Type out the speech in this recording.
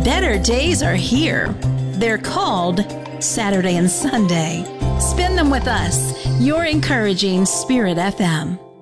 Better days are here. They're called Saturday and Sunday. Spend them with us. You're encouraging Spirit FM.